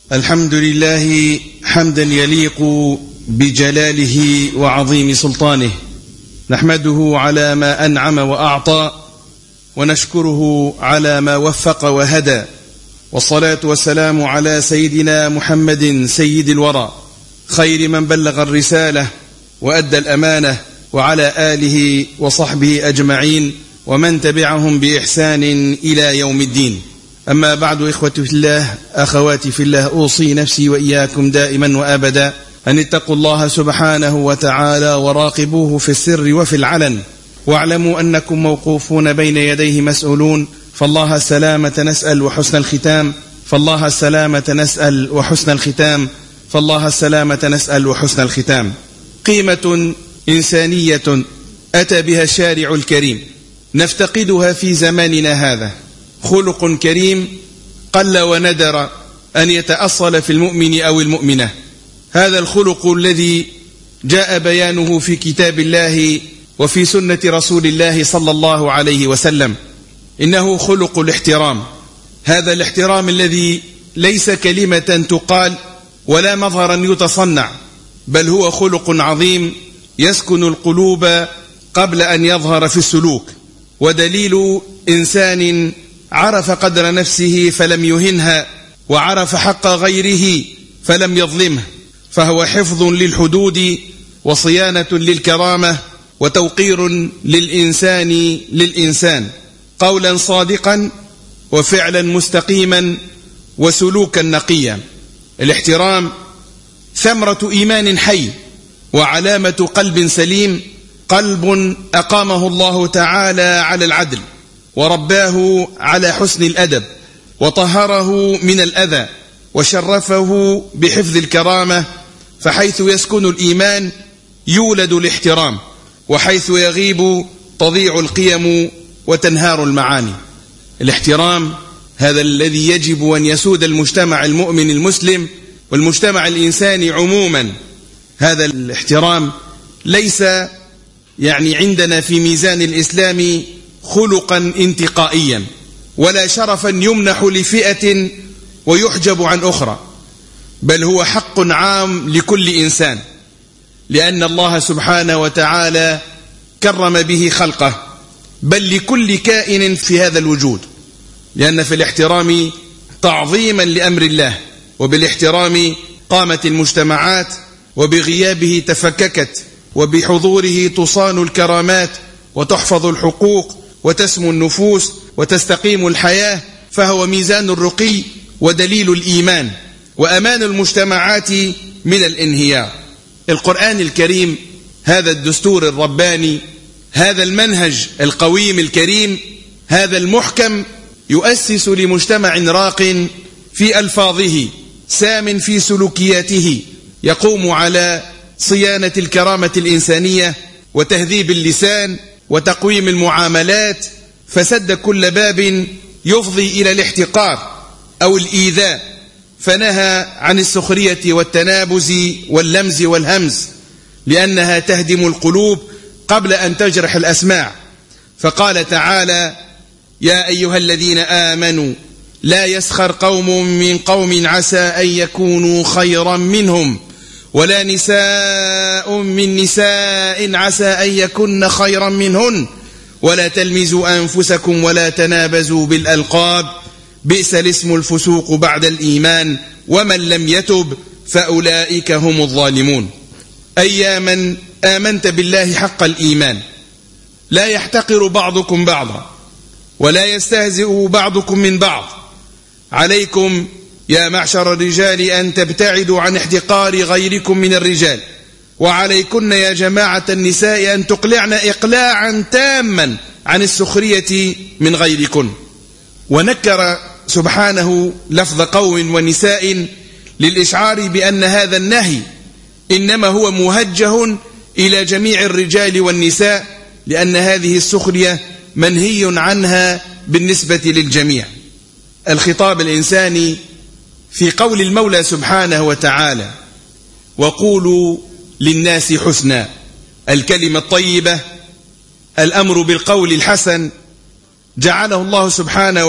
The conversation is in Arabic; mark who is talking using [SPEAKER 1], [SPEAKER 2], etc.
[SPEAKER 1] الحمد لله حمدا يليق بجلاله وعظيم سلطانه، نحمده على ما أنعم وأعطى، ونشكره على ما وفق وهدى، والصلاة والسلام على سيدنا محمد سيد الورى، خير من بلغ الرسالة وأدى الأمانة، وعلى آله وصحبه أجمعين ومن تبعهم بإحسان إلى يوم الدين. أما بعد، إخوتي في الله، أخواتي في الله، أوصي نفسي وإياكم دائما وأبدا أن اتقوا الله سبحانه وتعالى وراقبوه في السر وفي العلن، واعلموا أنكم موقوفون بين يديه مسؤولون، فالله السلامة نسأل وحسن الختام، فالله السلامة نسأل وحسن الختام، فالله السلامة نسأل وحسن الختام. قيمة إنسانية أتى بها الشارع الكريم نفتقدها في زماننا هذا، خلق كريم قل وندر أن يتأصل في المؤمن أو المؤمنة. هذا الخلق الذي جاء بيانه في كتاب الله وفي سنة رسول الله صلى الله عليه وسلم، إنه خلق الاحترام. هذا الاحترام الذي ليس كلمة تقال ولا مظهرا يتصنع، بل هو خلق عظيم يسكن القلوب قبل أن يظهر في السلوك، ودليل إنسان عرف قدر نفسه فلم يهنها، وعرف حق غيره فلم يظلمه، فهو حفظ للحدود وصيانة للكرامة وتوقير للإنسان، قولا صادقا وفعلا مستقيما وسلوكا نقيا. الاحترام ثمرة إيمان حي وعلامة قلب سليم، قلب أقامه الله تعالى على العدل، ورباه على حسن الأدب، وطهره من الأذى، وشرفه بحفظ الكرامة. فحيث يسكن الإيمان يولد الاحترام، وحيث يغيب تضيع القيم وتنهار المعاني. الاحترام هذا الذي يجب أن يسود المجتمع المؤمن المسلم والمجتمع الإنساني عموما. هذا الاحترام ليس عندنا في ميزان الإسلام خلقا انتقائيا، ولا شرفا يمنح لفئة ويحجب عن أخرى، بل هو حق عام لكل إنسان، لأن الله سبحانه وتعالى كرم به خلقه، بل لكل كائن في هذا الوجود، لأن في الاحترام تعظيما لأمر الله، وبالاحترام قامت المجتمعات، وبغيابه تفككت، وبحضوره تصان الكرامات وتحفظ الحقوق وتسمو النفوس وتستقيم الحياة. فهو ميزان الرقي ودليل الإيمان وأمان المجتمعات من الانهيار. القرآن الكريم هذا الدستور الرباني، هذا المنهج القويم الكريم، هذا المحكم يؤسس لمجتمع راق في ألفاظه، سام في سلوكياته، يقوم على صيانة الكرامة الإنسانية وتهذيب اللسان وتقويم المعاملات، فسد كل باب يفضي إلى الاحتقار أو الإيذاء، فنهى عن السخرية والتنابز واللمز والهمز، لأنها تهدم القلوب قبل أن تجرح الأسماع. فقال تعالى: يا أيها الذين آمنوا لا يسخر قوم من قوم عسى أن يكونوا خيرا منهم، ولا نساء من نساء عسى أن يكن خيرا منهن، ولا تلمزوا أنفسكم ولا تنابزوا بالألقاب، بئس الاسم الفسوق بعد الإيمان، ومن لم يتب فأولئك هم الظالمون. أي من آمنت بالله حق الإيمان، لا يحتقر بعضكم بعضا، ولا يستهزئ بعضكم من بعض. عليكم يا معشر الرجال أن تبتعدوا عن احتقار غيركم من الرجال، وعليكن يا جماعة النساء أن تقلعن إقلاعا تاما عن السخرية من غيركن. ونكر سبحانه لفظ قوم ونساء للإشعار بأن هذا النهي إنما هو موجه إلى جميع الرجال والنساء، لأن هذه السخرية منهي عنها بالنسبة للجميع. الخطاب الإنساني في قول المولى سبحانه وتعالى: وقولوا للناس حسنا، الكلمة الطيبة، الأمر بالقول الحسن، جعله الله سبحانه